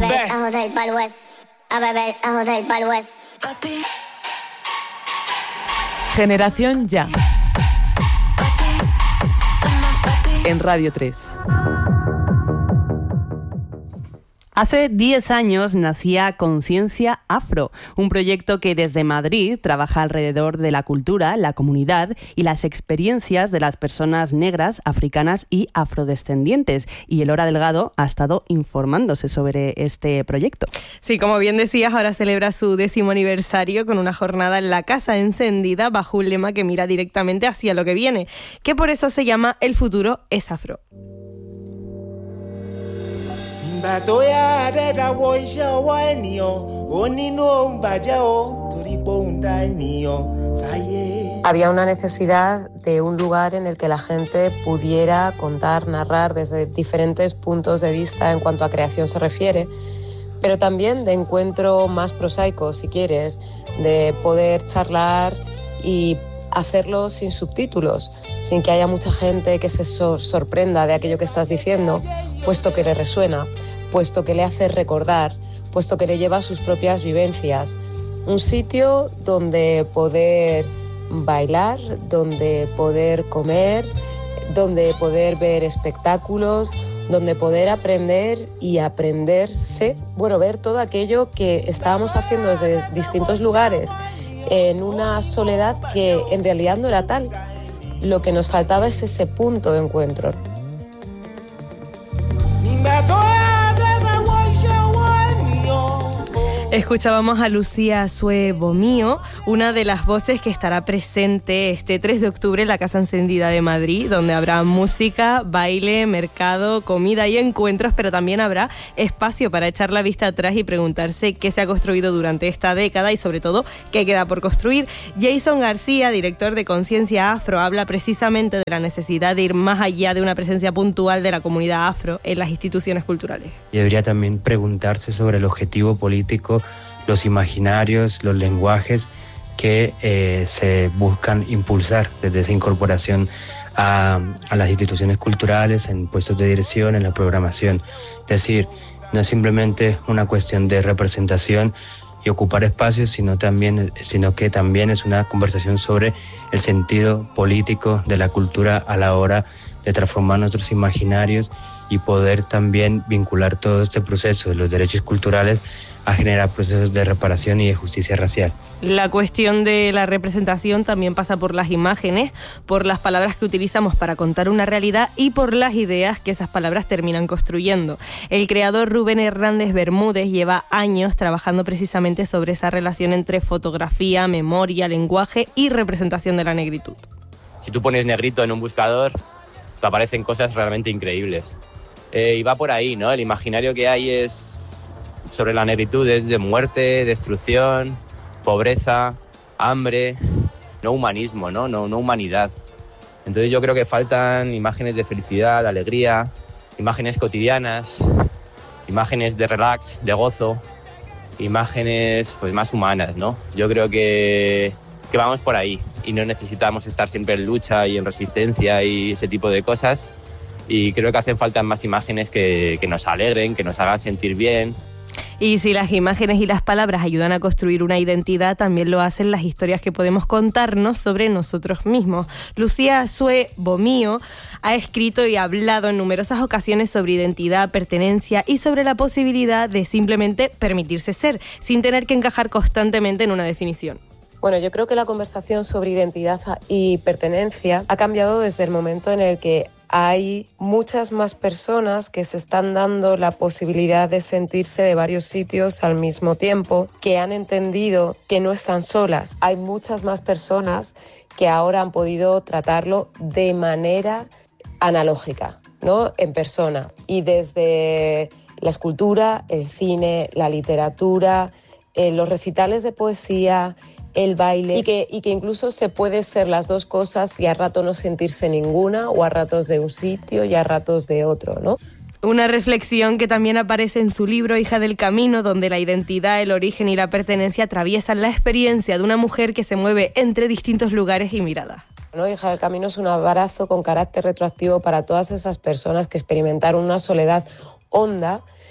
beber, a joder pa'l West. A beber, a joder pa'l West. Generación Ya. En Radio 3. Hace 10 años nacía Conciencia Afro, un proyecto que desde Madrid trabaja alrededor de la cultura, la comunidad y las experiencias de las personas negras, africanas y afrodescendientes. Y Elora Delgado ha estado informándose sobre este proyecto. Sí, como bien decías, ahora celebra su 10º aniversario con una jornada en la Casa Encendida bajo un lema que mira directamente hacia lo que viene, que por eso se llama El futuro es afro. Había una necesidad de un lugar en el que la gente pudiera contar, narrar desde diferentes puntos de vista en cuanto a creación se refiere, pero también de encuentro más prosaico, si quieres, de poder charlar y hacerlo sin subtítulos, sin que haya mucha gente que se sorprenda de aquello que estás diciendo, puesto que le resuena, puesto que le hace recordar, puesto que le lleva a sus propias vivencias. Un sitio donde poder bailar, donde poder comer, donde poder ver espectáculos, donde poder aprender y aprenderse, ver todo aquello que estábamos haciendo desde distintos lugares, en una soledad que en realidad no era tal. Lo que nos faltaba es ese punto de encuentro. Escuchábamos a Lucía Sue Bomío, una de las voces que estará presente este 3 de octubre en la Casa Encendida de Madrid, donde habrá música, baile, mercado, comida y encuentros, pero también habrá espacio para echar la vista atrás y preguntarse qué se ha construido durante esta década y sobre todo qué queda por construir. Jason García, director de Conciencia Afro, habla precisamente de la necesidad de ir más allá de una presencia puntual de la comunidad afro en las instituciones culturales. Y debería también preguntarse sobre el objetivo político, los imaginarios, los lenguajes que se buscan impulsar desde esa incorporación a las instituciones culturales, en puestos de dirección, en la programación. Es decir, no es simplemente una cuestión de representación y ocupar espacios, sino que también es una conversación sobre el sentido político de la cultura a la hora de transformar nuestros imaginarios y poder también vincular todo este proceso de los derechos culturales a generar procesos de reparación y de justicia racial. La cuestión de la representación también pasa por las imágenes, por las palabras que utilizamos para contar una realidad y por las ideas que esas palabras terminan construyendo. El creador Rubén Hernández Bermúdez lleva años trabajando precisamente sobre esa relación entre fotografía, memoria, lenguaje y representación de la negritud. Si tú pones negrito en un buscador, te aparecen cosas realmente increíbles. Y va por ahí, ¿no? El imaginario que hay es sobre la negritud es de muerte, destrucción, pobreza, hambre, no humanismo, no humanidad. Entonces yo creo que faltan imágenes de felicidad, de alegría, imágenes cotidianas, imágenes de relax, de gozo, imágenes pues más humanas, ¿no? Yo creo que vamos por ahí y no necesitamos estar siempre en lucha y en resistencia y ese tipo de cosas. Y creo que hacen falta más imágenes que nos alegren, que nos hagan sentir bien. Y si las imágenes y las palabras ayudan a construir una identidad, también lo hacen las historias que podemos contarnos sobre nosotros mismos. Lucía Sue Bomío ha escrito y hablado en numerosas ocasiones sobre identidad, pertenencia y sobre la posibilidad de simplemente permitirse ser, sin tener que encajar constantemente en una definición. Bueno, yo creo que la conversación sobre identidad y pertenencia ha cambiado desde el momento en el que hay muchas más personas que se están dando la posibilidad de sentirse de varios sitios al mismo tiempo, que han entendido que no están solas. Hay muchas más personas que ahora han podido tratarlo de manera analógica, ¿no? En persona. Y desde la escultura, el cine, la literatura, los recitales de poesía, el baile, y que incluso se puede ser las dos cosas y a rato no sentirse ninguna, o a ratos de un sitio y a ratos de otro, ¿no? Una reflexión que también aparece en su libro Hija del Camino, donde la identidad, el origen y la pertenencia atraviesan la experiencia de una mujer que se mueve entre distintos lugares y miradas. ¿No? Hija del Camino es un abrazo con carácter retroactivo para todas esas personas que experimentaron una soledad honda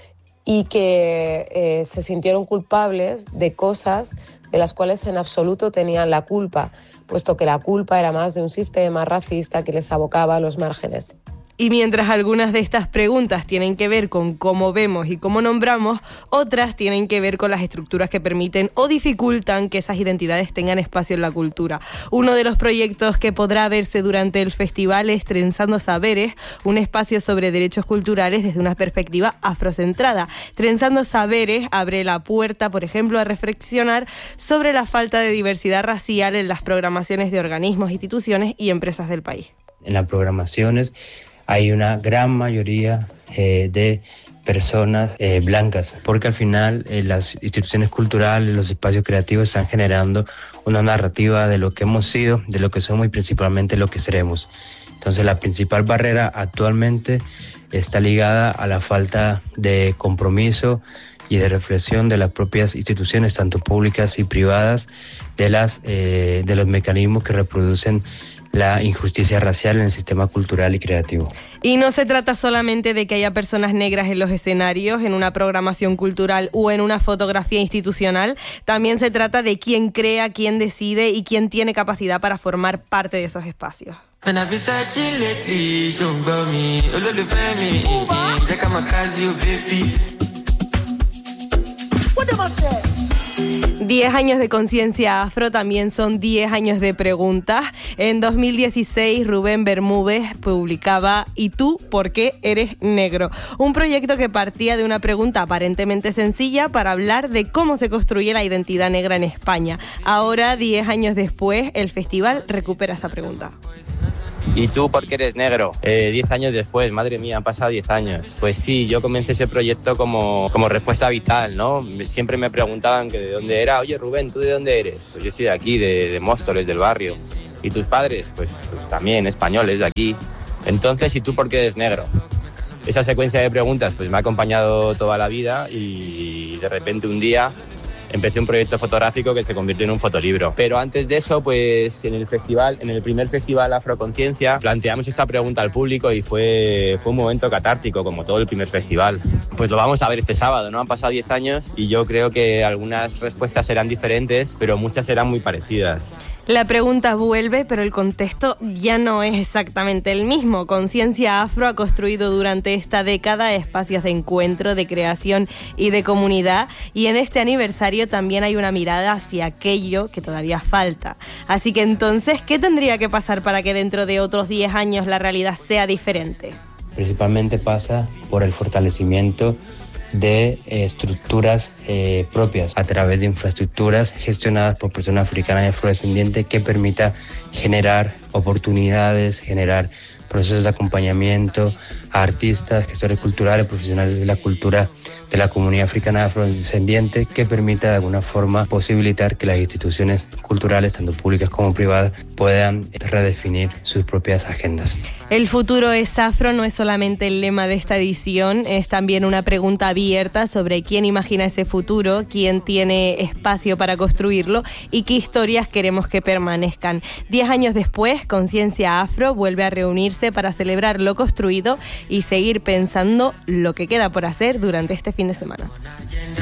y que se sintieron culpables de cosas de las cuales en absoluto tenían la culpa, puesto que la culpa era más de un sistema racista que les abocaba a los márgenes. Y mientras algunas de estas preguntas tienen que ver con cómo vemos y cómo nombramos, otras tienen que ver con las estructuras que permiten o dificultan que esas identidades tengan espacio en la cultura. Uno de los proyectos que podrá verse durante el festival es Trenzando Saberes, un espacio sobre derechos culturales desde una perspectiva afrocentrada. Trenzando Saberes abre la puerta, por ejemplo, a reflexionar sobre la falta de diversidad racial en las programaciones de organismos, instituciones y empresas del país. En las programaciones hay una gran mayoría de personas blancas, porque al final las instituciones culturales, los espacios creativos están generando una narrativa de lo que hemos sido, de lo que somos y principalmente lo que seremos. Entonces la principal barrera actualmente está ligada a la falta de compromiso y de reflexión de las propias instituciones, tanto públicas y privadas, de los mecanismos que reproducen la injusticia racial en el sistema cultural y creativo. Y no se trata solamente de que haya personas negras en los escenarios, en una programación cultural o en una fotografía institucional, también se trata de quién crea, quién decide y quién tiene capacidad para formar parte de esos espacios. 10 años de conciencia afro también son 10 años de preguntas. En 2016, Rubén Bermúdez publicaba ¿Y tú por qué eres negro? Un proyecto que partía de una pregunta aparentemente sencilla para hablar de cómo se construye la identidad negra en España. Ahora, 10 años después, el festival recupera esa pregunta. ¿Y tú por qué eres negro? 10 años después, madre mía, han pasado 10 años. Pues sí, yo comencé ese proyecto como respuesta vital, ¿no? Siempre me preguntaban que de dónde era. Oye, Rubén, ¿tú de dónde eres? Pues yo soy de aquí, de Móstoles, del barrio. ¿Y tus padres? Pues también españoles, de aquí. Entonces, ¿y tú por qué eres negro? Esa secuencia de preguntas pues me ha acompañado toda la vida y de repente un día empecé un proyecto fotográfico que se convirtió en un fotolibro. Pero antes de eso, pues en el primer festival Afroconciencia, planteamos esta pregunta al público y fue un momento catártico, como todo el primer festival. Pues lo vamos a ver este sábado, ¿no? Han pasado 10 años y yo creo que algunas respuestas serán diferentes, pero muchas serán muy parecidas. La pregunta vuelve, pero el contexto ya no es exactamente el mismo. Conciencia Afro ha construido durante esta década espacios de encuentro, de creación y de comunidad, y en este aniversario también hay una mirada hacia aquello que todavía falta. Así que entonces, ¿qué tendría que pasar para que dentro de otros 10 años la realidad sea diferente? Principalmente pasa por el fortalecimiento de estructuras propias a través de infraestructuras gestionadas por personas africanas y afrodescendientes que permita generar oportunidades, generar procesos de acompañamiento a artistas, gestores culturales, profesionales de la cultura de la comunidad africana afrodescendiente, que permita de alguna forma posibilitar que las instituciones culturales, tanto públicas como privadas, puedan redefinir sus propias agendas. El futuro es afro no es solamente el lema de esta edición, es también una pregunta abierta sobre quién imagina ese futuro, quién tiene espacio para construirlo y qué historias queremos que permanezcan. 10 años después, Conciencia Afro vuelve a reunirse para celebrar lo construido y seguir pensando lo que queda por hacer durante este fin de semana.